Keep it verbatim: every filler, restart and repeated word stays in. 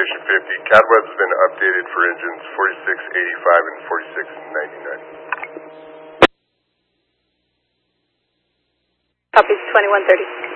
Station fifty. CADWeb's been updated for engines forty-six eighty-five and forty-six ninety-nine. Copy twenty-one thirty.